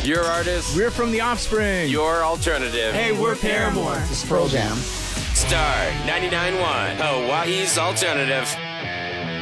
Your artist. We're from The Offspring. Your alternative. Hey, we're Paramore. This program. Star 99.1, Hawaii's alternative.